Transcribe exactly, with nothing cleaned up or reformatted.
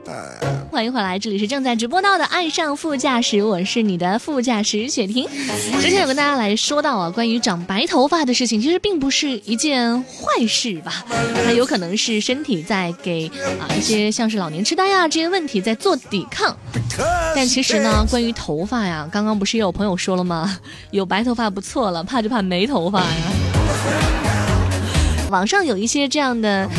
欢迎回来，这里是正在直播到的爱上副驾驶，我是你的副驾驶雪婷。之前有跟大家来说到啊，关于长白头发的事情，其实并不是一件坏事吧，它有可能是身体在给啊一些像是老年痴呆啊这些问题在做抵抗。但其实呢，关于头发呀，刚刚不是也有朋友说了吗？有白头发不错了，怕就怕没头发呀。网上有一些这样的